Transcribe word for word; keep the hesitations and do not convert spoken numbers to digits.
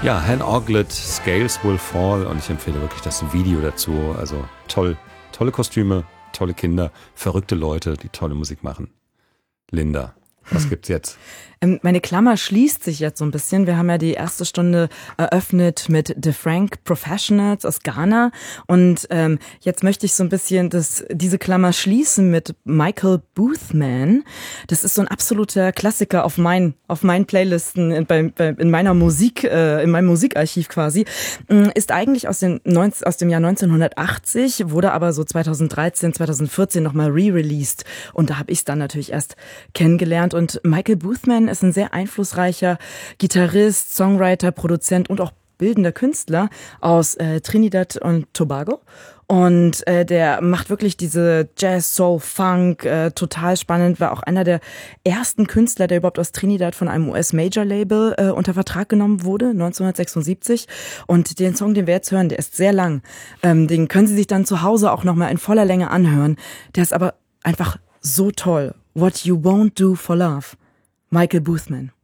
Ja, Han Oglet, Scales Will Fall, und ich empfehle wirklich das Video dazu. Also toll, tolle Kostüme, tolle Kinder, verrückte Leute, die tolle Musik machen. Linda, was gibt's jetzt? Meine Klammer schließt sich jetzt so ein bisschen. Wir haben ja die erste Stunde eröffnet mit The Frank Professionals aus Ghana. Und ähm, jetzt möchte ich so ein bisschen das, diese Klammer schließen mit Michael Boothman. Das ist so ein absoluter Klassiker auf meinen auf meinen Playlisten, in, bei, bei, in meiner Musik, äh, in meinem Musikarchiv quasi. Ist eigentlich aus, den neunzig, aus dem Jahr neunzehnhundertachtzig, wurde aber so zweitausenddreizehn, zweitausendvierzehn nochmal re-released. Und da habe ich es dann natürlich erst kennengelernt. Und Michael Boothman ist ein sehr einflussreicher Gitarrist, Songwriter, Produzent und auch bildender Künstler aus äh, Trinidad und Tobago. Und äh, der macht wirklich diese Jazz, Soul, Funk, äh, total spannend, war auch einer der ersten Künstler, der überhaupt aus Trinidad von einem U S-Major-Label äh, unter Vertrag genommen wurde, neunzehnhundertsechsundsiebzig. Und den Song, den wir jetzt hören, der ist sehr lang. Ähm, den können Sie sich dann zu Hause auch nochmal in voller Länge anhören. Der ist aber einfach so toll. What You Won't Do for Love. Michael Boothman.